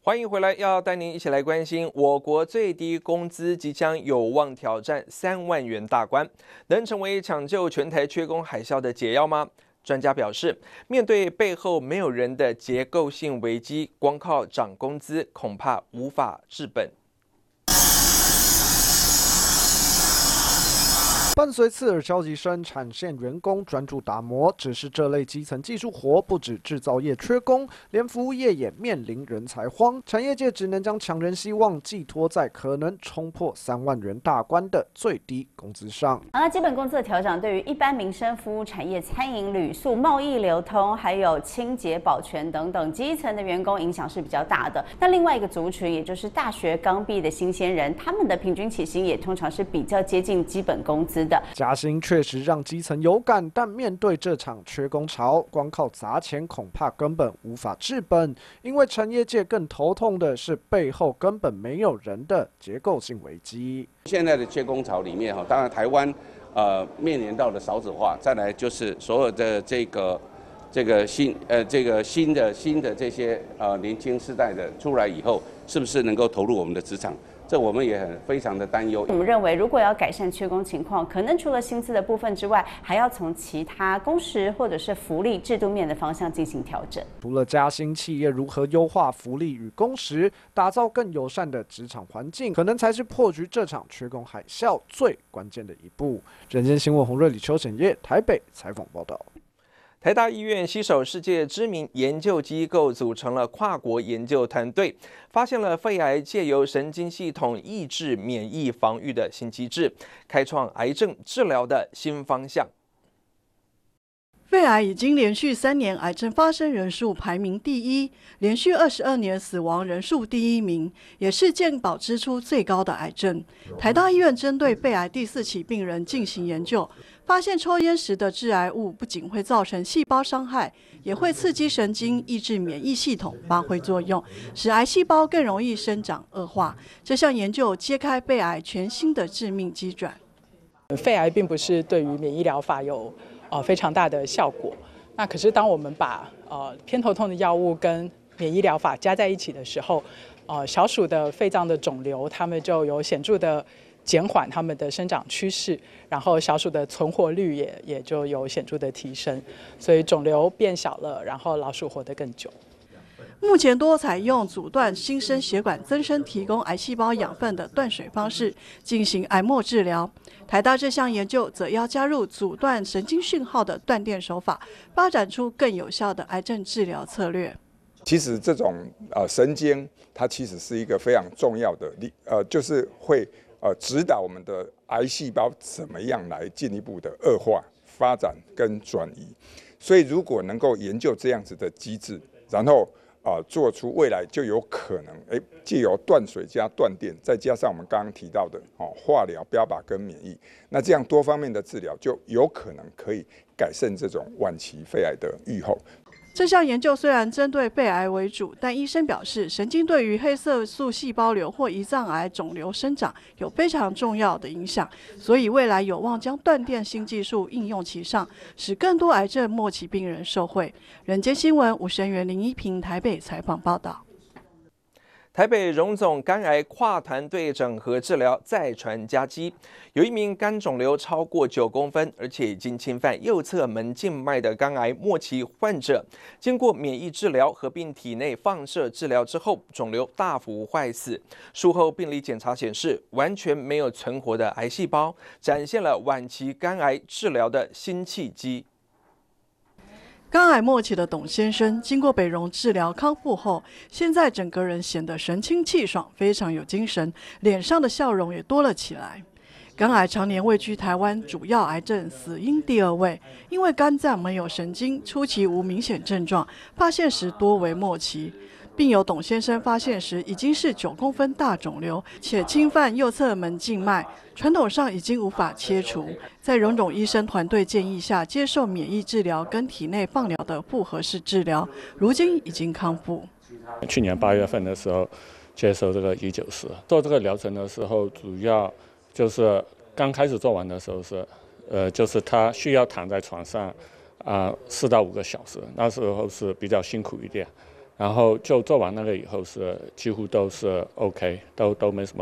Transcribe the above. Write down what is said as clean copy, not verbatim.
欢迎回来，要带您一起来关心我国最低工资即将有望挑战3万元大关，能成为抢救全台缺工海啸的解药吗？专家表示，面对背后没有人的结构性危机，光靠涨工资恐怕无法治本。 伴随刺耳消息声，产线员工专注打磨。只是这类基层技术活，不止制造业缺工，连服务业也面临人才荒。产业界只能将强人希望寄托在可能冲破3万元大关的最低工资上。 那基本工资的调整，对于一般民生服务产业、餐饮、旅宿、贸易流通，还有清洁、保全等等基层的员工影响是比较大的。那另外一个族群，也就是大学刚毕业的新鲜人，他们的平均起薪也通常是比较接近基本工资。 加薪确实让基层有感，但面对这场缺工潮，光靠砸钱恐怕根本无法治本。因为产业界更头痛的是背后根本没有人的结构性危机。 现在的缺工潮里面当然台湾面临到的少子化，再来就是所有的这个新的这些年轻世代的出来以后，是不是能够投入我们的职场？这我们也非常的担忧。 我们认为，如果要改善缺工情况，可能除了薪资的部分之外，还要从其他工时或者是福利制度面的方向进行调整。 除了加薪，企业如何优化福利与工时，打造更友善的职场环境，可能才是破局这场缺工海啸最关键的一步。人间新闻洪瑞、李秋沈业台北采访报道。 台大医院携手世界知名研究机构，组成了跨国研究团队，发现了肺癌借由神经系统抑制免疫防御的新机制，开创癌症治疗的新方向。 肺癌已经连续3年癌症发生人数排名第1，连续22年死亡人数第1名，也是健保支出最高的癌症。台大医院针对肺癌第4期病人进行研究，发现抽烟时的致癌物不仅会造成细胞伤害，也会刺激神经，抑制免疫系统发挥作用，使癌细胞更容易生长恶化。这项研究揭开肺癌全新的致命机转。 肺癌并不是对于免疫疗法有非常大的效果。那可是当我们把偏头痛的药物跟免疫疗法加在一起的时候，小鼠的肺脏的肿瘤，它们就有显著的减缓它们的生长趋势，然后小鼠的存活率也就有显著的提升，所以肿瘤变小了，然后老鼠活得更久。 目前多采用阻断新生血管增生提供癌细胞养分的断水方式进行癌末治疗。台大这项研究则要加入阻断神经讯号的断电手法，发展出更有效的癌症治疗策略。 其实这种神经，它其实是一个非常重要的就是会指导我们的癌细胞怎么样来进一步的恶化、发展跟转移。所以如果能够研究这样子的机制，然后做出未来就有可能藉由断水加断电，再加上我们刚刚提到的化疗、标靶跟免疫，那这样多方面的治疗就有可能可以改善这种晚期肺癌的预后。 这项研究虽然针对肺癌为主，但医生表示，神经对于黑色素细胞瘤或胰脏癌肿瘤生长有非常重要的影响，所以未来有望将断电新技术应用其上，使更多癌症末期病人受惠。人间新闻吴声源、林一平台北采访报道。 台北荣总肝癌跨团队整合治疗再传佳绩，有一名肝肿瘤超过9公分，而且已经侵犯右侧门静脉的肝癌末期患者，经过免疫治疗合并体内放射治疗之后，肿瘤大幅坏死。术后病理检查显示，完全没有存活的癌细胞，展现了晚期肝癌治疗的新契机。 肝癌末期的董先生，经过北荣治疗康复后，现在整个人显得神清气爽，非常有精神，脸上的笑容也多了起来。肝癌常年位居台湾主要癌症死因第2位，因为肝脏没有神经，初期无明显症状，发现时多为末期。病友董先生发现时已经是9公分大肿瘤，且侵犯右侧门静脉，传统上已经无法切除。在荣总医生团队建议下，接受免疫治疗跟体内放疗的复合式治疗，如今已经康复。 去年8月份的时候接受这个194，做这个疗程的时候，主要就是刚开始做完的时候是，就是他需要躺在床上4到5个小时，那时候是比较辛苦一点。 然后就做完那个以后是几乎都是 OK，都没什么